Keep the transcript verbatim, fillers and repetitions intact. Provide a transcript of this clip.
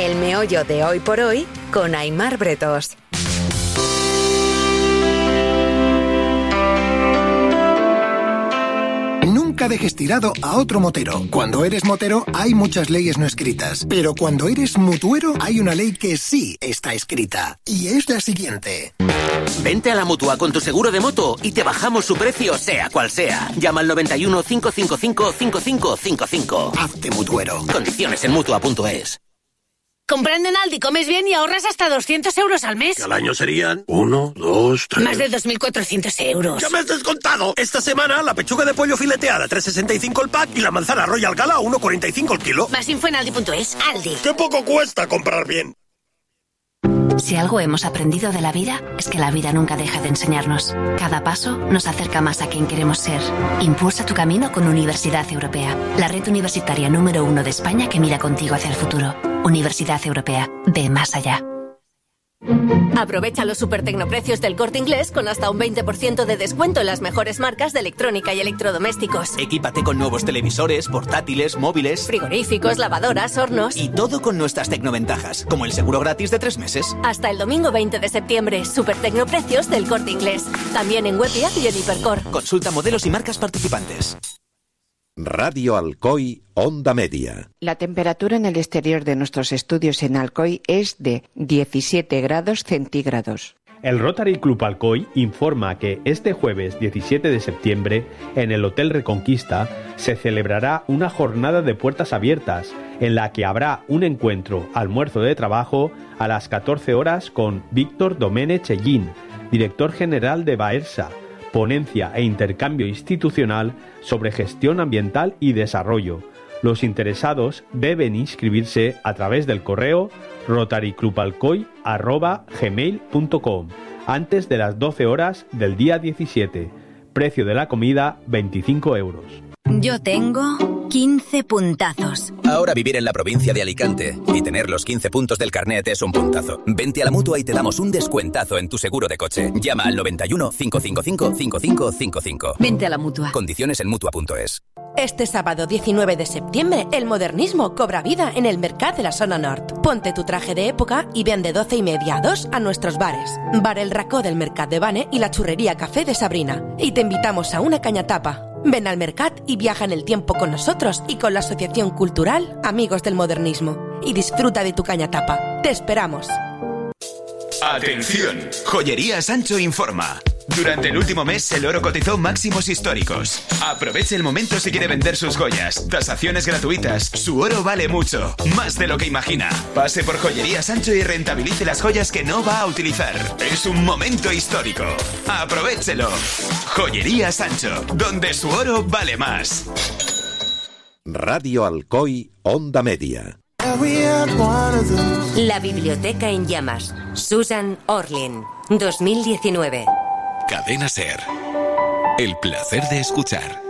El meollo de Hoy por Hoy con Aimar Bretos. Nunca dejes tirado a otro motero. Cuando eres motero hay muchas leyes no escritas, pero cuando eres mutuero hay una ley que sí está escrita, y es la siguiente. Vente a la Mutua con tu seguro de moto y te bajamos su precio sea cual sea. Llama al noventa y uno, cinco cinco cinco, cinco cinco cinco cinco. Hazte mutuero. Condiciones en mutua punto es. Comprando en Aldi comes bien y ahorras hasta doscientos euros al mes. Que al año serían uno, dos, tres... Más de dos mil cuatrocientos euros. ¡Ya me has descontado! Esta semana la pechuga de pollo fileteada tres sesenta y cinco el pack y la manzana Royal Gala uno cuarenta y cinco el kilo. Más info en aldi punto es. Aldi. ¡Qué poco cuesta comprar bien! Si algo hemos aprendido de la vida, es que la vida nunca deja de enseñarnos. Cada paso nos acerca más a quien queremos ser. Impulsa tu camino con Universidad Europea, la red universitaria número uno de España que mira contigo hacia el futuro. Universidad Europea, ve más allá. Aprovecha los super tecnoprecios del Corte Inglés con hasta un veinte por ciento de descuento en las mejores marcas de electrónica y electrodomésticos. Equípate con nuevos televisores, portátiles, móviles, frigoríficos, lavadoras, hornos. Y todo con nuestras tecnoventajas, como el seguro gratis de tres meses. Hasta el domingo veinte de septiembre, super tecnoprecios del Corte Inglés. También en web y app y en Hipercor. Consulta modelos y marcas participantes. Radio Alcoy, Onda Media. La temperatura en el exterior de nuestros estudios en Alcoy es de diecisiete grados centígrados. El Rotary Club Alcoy informa que este jueves diecisiete de septiembre, en el Hotel Reconquista, se celebrará una jornada de puertas abiertas, en la que habrá un encuentro almuerzo de trabajo a las catorce horas con Víctor Domenech Ellín, director general de Baersa, ponencia e intercambio institucional sobre gestión ambiental y desarrollo. Los interesados deben inscribirse a través del correo rotaryclubalcoy arroba gmail punto com antes de las doce horas del día diecisiete. Precio de la comida veinticinco euros. Yo tengo quince puntazos. Ahora vivir en la provincia de Alicante y tener los quince puntos del carnet es un puntazo. Vente a la Mutua y te damos un descuentazo en tu seguro de coche. Llama al noventa y uno, cinco cinco cinco, cinco cinco cinco cinco. Vente a la Mutua. Condiciones en mutua punto es. Este sábado diecinueve de septiembre, el modernismo cobra vida en el Mercat de la Zona Nord. Ponte tu traje de época y ven de doce y media a dos a nuestros bares. Bar El Racó del Mercat de Bane y la churrería Café de Sabrina. Y te invitamos a una cañatapa. Ven al Mercat y viaja en el tiempo con nosotros y con la Asociación Cultural Amigos del Modernismo. Y disfruta de tu cañatapa. ¡Te esperamos! Atención, Joyería Sancho informa. Durante el último mes el oro cotizó máximos históricos. Aproveche el momento si quiere vender sus joyas. Tasaciones gratuitas. Su oro vale mucho, más de lo que imagina. Pase por Joyería Sancho y rentabilice las joyas que no va a utilizar. Es un momento histórico. Aprovéchelo. Joyería Sancho, donde su oro vale más. Radio Alcoy, Onda Media. La biblioteca en llamas. Susan Orlean, dos mil diecinueve. Cadena SER. El placer de escuchar.